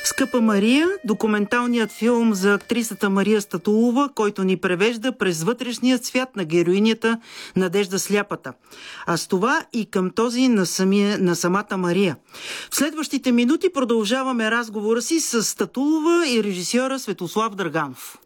Скъпа Мария, документалният филм за актрисата Мария Статулова, който ни превежда през вътрешният свят на героинята Надежда Сляпата. А с това и към този на самата Мария. В следващите минути продължаваме разговора си с Статулова и режисьора Светослав Драганов.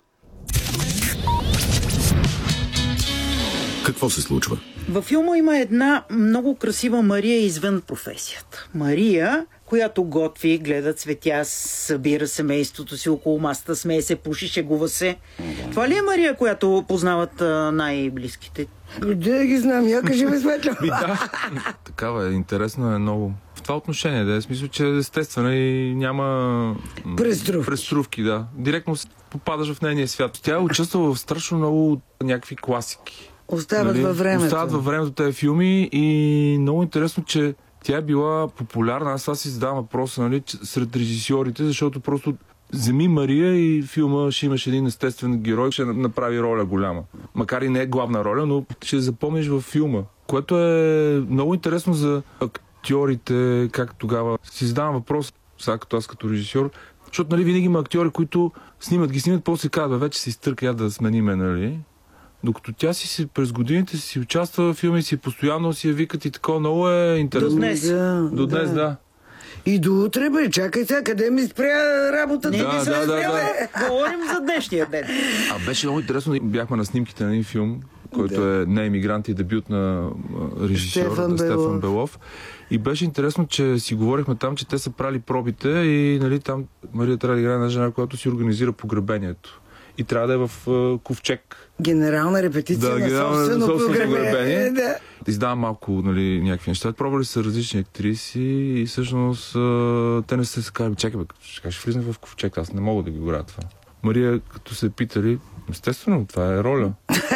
Какво се случва? Във филма има една много красива Мария извън професията. Мария, която готви, гледа цветя, събира семейството си около масата, смее се, пуши, шегува се. Това ли е Мария, която познават най-близките? Да ги знам, я кажи ме, Светло. Да, такава е, интересно е много. В това отношение, да е смисъл, че естествено и няма преструвки, да. Директно попадаш в нейния свят. Тя е участвала в страшно много някакви класики. Остават във времето. Остават във времето тези филми и много интересно, че тя е била популярна. Аз това си задавам въпроса, сред режисьорите, защото просто вземи Мария и филма ще имаш един естествен герой, ще направи роля голяма. Макар и не е главна роля, но ще запомниш във филма. Което е много интересно за актьорите, как тогава си задавам въпрос, сега като аз като режисьор, защото винаги има актьори, които снимат, после казват, вече се изтърка, да смениме, Докато тя през годините си участва в филми, си постоянно си я викат и такова, много е интересно. До днес, да. И до утре, бе, чакай сега, къде ми спря работата? Да. Говорим за днешния ден. Беше много интересно, бяхме на снимките на един филм, който е Неемигрант и дебют на режисьор Стефан Белов. И беше интересно, че си говорихме там, че те са прали пробите и там Мария трябва да играе една жена, която си организира погребението. И трябва да е в ковчег. Генерална репетиция на собствено погребение. Да. Издавам малко някакви неща. Пробвали са различни актриси и всъщност те не се казали, чакай, ще влизам в ковчег, аз не мога да ги горя това. Мария, като се питали, естествено, това е роля.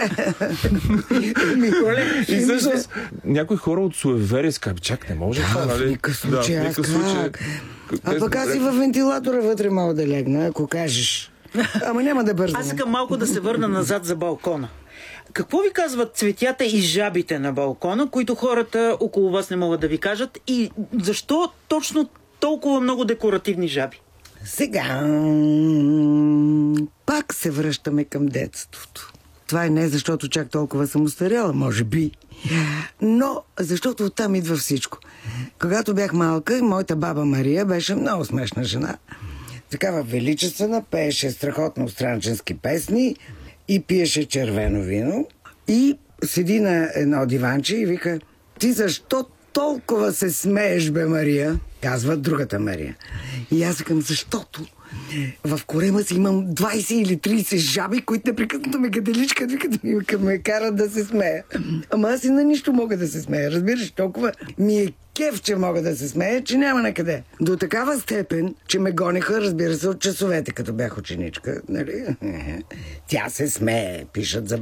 И всъщност някои хора от суеверие скажат, чак, не може това, в никакъв случай, А пък аз и във вентилатора вътре мога да легна, ако кажеш. Ама няма да бързам. Аз искам малко да се върна назад за балкона. Какво ви казват цветята и жабите на балкона, които хората около вас не могат да ви кажат? И защо точно толкова много декоративни жаби? Сега пак се връщаме към детството. Това е не защото чак толкова съм устаряла, може би. Но защото оттам идва всичко. Когато бях малка, моята баба Мария беше много смешна жена. Такава величествена, пееше страхотно странченски песни и пиеше червено вино. И седи на едно диванче и вика: ти защо толкова се смееш, бе, Мария? Казва другата Мария. И аз викам: защото в корема си имам 20 или 30 жаби, които непрекъснато ме гаделичкат, ме карат да се смея. Ама аз и на нищо мога да се смея. Разбираш, толкова ми е кеф, че мога да се смея, че няма накъде. До такава степен, че ме гонеха, разбира се, от часовете, като бях ученичка. Тя се смее, пишат за